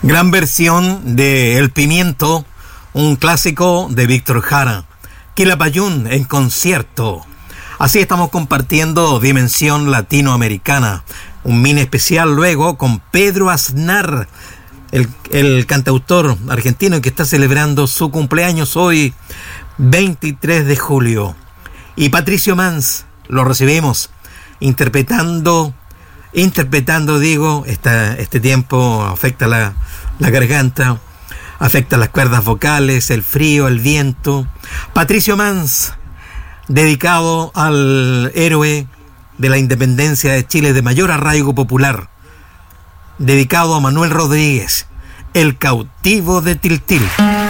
Gran versión de El Pimiento, un clásico de Víctor Jara. Quilapayún en concierto. Así estamos compartiendo Dimensión Latinoamericana. Un mini especial luego con Pedro Aznar, el cantautor argentino que está celebrando su cumpleaños hoy, 23 de julio. Y Patricio Mans, lo recibimos interpretando, digo, este tiempo afecta la garganta, afecta las cuerdas vocales, el frío, el viento. Patricio Mans, dedicado al héroe de la independencia de Chile de mayor arraigo popular, dedicado a Manuel Rodríguez, el cautivo de Tiltil.